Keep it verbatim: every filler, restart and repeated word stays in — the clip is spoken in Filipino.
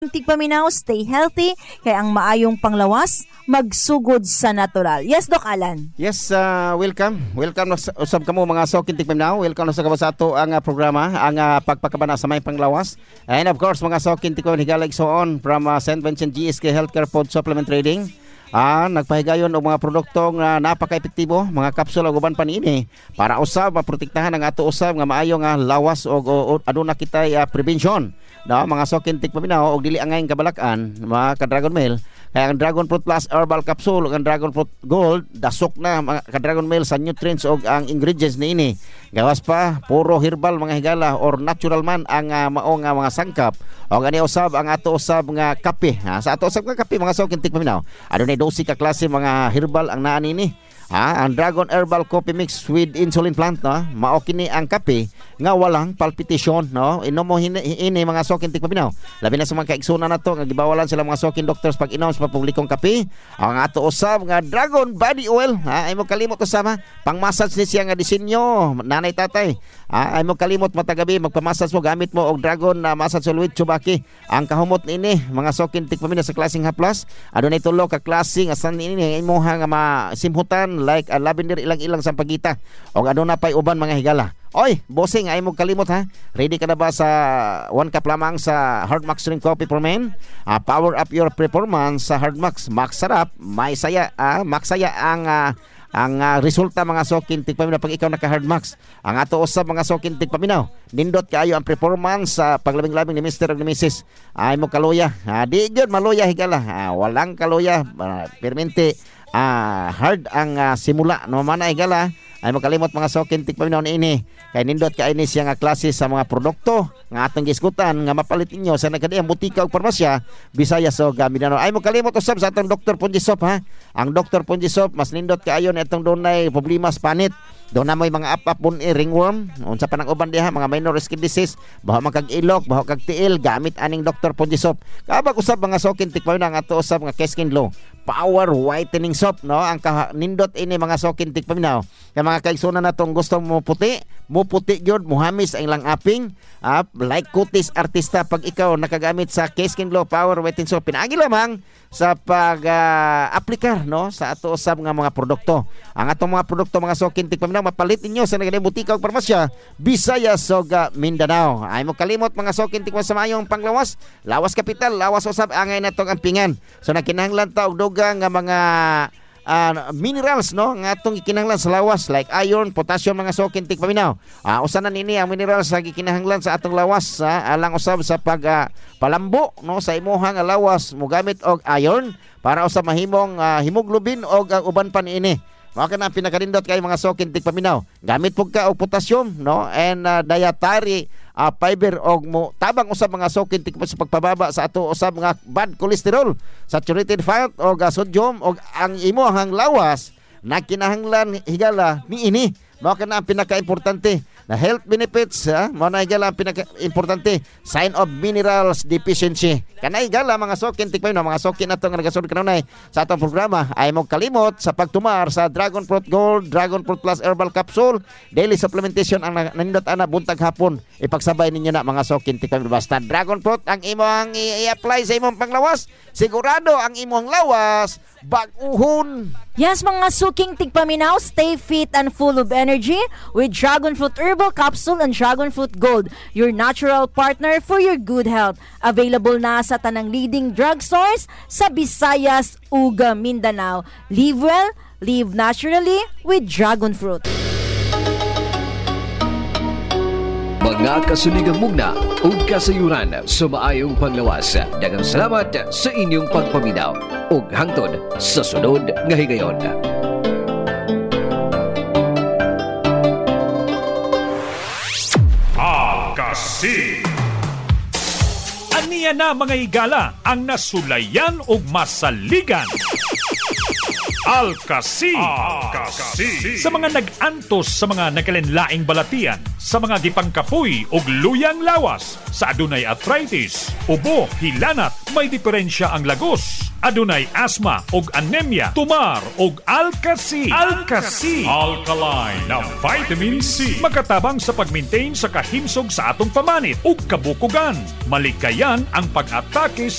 Tigpaminaw, stay healthy, kaya ang maayong panglawas, magsugod sa natural. Yes, Doc Alan. Yes, uh, welcome. Welcome na usab kamo mga sokin tigpaminaw. Welcome na sa kabasato ang uh, programa, ang uh, pagpakabana sa may panglawas. And of course, mga sokin tigpaminaw higalag so on from uh, Saint Vincent G S K Healthcare Food Supplement Trading. Ah, nagpahigayon og mga produkto nga napaka-epektibo, mga kapsula ug uban pa niini para usab maprotektahan ang ato usab nga maayo nga lawas og aduna kitay uh, prevention. No, mga sokin tigpaminaw og dili angay kabalakan, mga ka Dragon Mail. Kaya ang Dragon Fruit Plus Herbal Capsule ug ang Dragon Fruit Gold dasok na mga ka Dragon Mail sa nutrients og ang ingredients niini. Gawas pa puro herbal mga higala or natural man ang uh, mao nga mga sangkap. Og ani usab ang ato usab nga kape. Ha? Sa ato usab nga kape mga sokin tigpaminaw. Adunay dosi ka klase mga herbal ang naa nini. Ha, ang Dragon Herbal Coffee Mix with Insulin Plant, no? Mao kini ang kape nga walang palpitation, no? Inom mo ini, ini mga sokin tigpaminaw. Labi na sa mga kaigsunan nato nga gibawalan sila mga sokin doctors pag inom sa publikong kape. Ang ato usab nga Dragon Body Oil, ha? Ay mo kalimot usab ha. Pang-massage ni siya nga disenyo, nanay tatay. Ha? Ay mo kalimot matagabi magpa-massage mo gamit mo og Dragon na uh, massage oil with Tsubaki. Ang kahumot ini mga sokin tigpaminaw sa klaseng haplas. Adunay tulo ka klase nga san ini imo nga masimhutan like uh, lavender ilang-ilang sa pagita o ano na pa'y uban mga higala. Oy, bossing, ay mo kalimot ha. Ready ka na ba sa one cup lamang sa Hard Max Drink Coffee for Men? Uh, power up your performance sa Hard Max. Max sarap, may saya, uh, max saya ang uh, ang uh, resulta mga sokin tigpaminaw pag ikaw naka Hard Max. Ang ato usab mga sokin tigpaminaw. Nindot kaayo ang performance sa uh, paglabing-labing ni Mister ug ni Missus Ay mo kaluya. Uh, di gyud maluya higala. Uh, walang kaluya, uh, permente Ah, hard ang uh, simula no man ay gala ay makalimot mga sokin tigpaminaw ini kay nindot ka ini siya nga klase sa mga produkto nga atong gisgutan nga mapalit ninyo sa nagkadiyang butika ug parmasya Bisaya so Mindanao. Ay makalimot usab sa atong Doctor Punjisop ha. Ang Doctor Punjisop mas nindot kaayo na itong dunay problema sa panit. Doon na may mga apapon eh, ringworm, unsa pa nang uban diha mga minor skin disease, baho man kag ilok, baho kag tiil, gamit aning Doctor Punjisop. Kabag usab mga sokin tigpaminaw nga ato usab nga Keskin Glow Power Whitening Soap, no? Ang nindot ini mga sokin tigpaminaw. Kay mga kaigsunan natong gusto mo puti, mo puti gyud, muhamis ang ilang aping, ah, like kutis artista pag ikaw nakagamit sa Keskin Glow Power Whitening Soap, pinaagi lamang sa pag-aplikar uh, no sa ato usab nga mga produkto. Ang atong mga produkto mga sokin tigpaminaw mapalit ninyo sa nagadaling butika ug parmasya Bisaya Soga Mindanao. Ay mo kalimot mga sokin tigpaminaw sa mayong panglawas, lawas kapital, lawas usab angay natong ampingan. So nakinahanglan ta og dugang nga mga Uh, minerals no nga atong gikinahanglan sa lawas like iron, potassium mga sokin tigpaminaw. Uh, usa na nini ang minerals sa gikinahanglan sa atong lawas uh, alang usab sa pag uh, palambo no sa imuhang lawas mo gamit og iron para usab mahimong uh, hemoglobin og uh, uban pa niini. Mao kana pinakarindot kay mga sokin tigpaminaw. Gamit pug ka og potassium no and uh, dietary uh, fiber og mo tabang usab mga sokin tigpaminaw sa pagpababa sa ato usab nga bad cholesterol, saturated fat og uh, sodium og ang imuhang lawas na kinahanglan higala niini. Mao kana ang pinaka-importante na health benefits ha, mao na higala ang pinaka-importante sign of minerals deficiency. Kanay higala mga sokin tigpaminaw mga sokin nato nga nagasunod kanunay sa atong programa ay mo kalimot sa pagtumar sa Dragon Fruit Gold, Dragon Fruit Plus Herbal Capsule, daily supplementation ang nanindot ana buntag hapon. Ipagsabay ninyo na mga sokin tigpaminaw basta Dragon Fruit ang imong i-apply sa imong panglawas, sigurado ang imong lawas bag-uhon. Yes, mga suking tigpaminaw, stay fit and full of energy with Dragon Fruit Herbal Capsule and Dragon Fruit Gold, your natural partner for your good health. Available na sa tanang leading drugstores sa Visayas ug Mindanao. Live well, live naturally with Dragon Fruit. Mga kasuligang mugna ug kasayuran sa maayong panglawas. Daghang salamat sa inyong pagpaminaw ug hangtod sa sunod nga higayon. Alkasi. Aniya na mga higala ang nasulayan ug masaligan. Alkasi. Alkasi. Sa mga nag-antos sa mga nakalenlaing balatian, sa mga gipangkapoy ug luyang lawas, sa adunay arthritis, ubo, hilanat, may diferensya ang lagos. Adunay asthma ug anemia, tumar ug Alkasi. Alkasi, alkaline na vitamin C, makatabang sa pag-maintain sa kahimsog sa atong pamanit ug kabukugan. Malikayan ang pag-atake